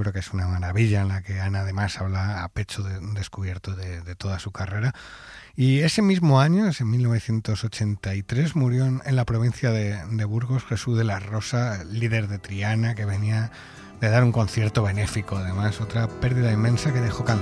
creo que es una maravilla, en la que Ana además habla a pecho descubierto de toda su carrera. Y ese mismo año, en 1983, murió en la provincia de Burgos Jesús de la Rosa, líder de Triana, que venía de dar un concierto benéfico. Además, otra pérdida inmensa que dejó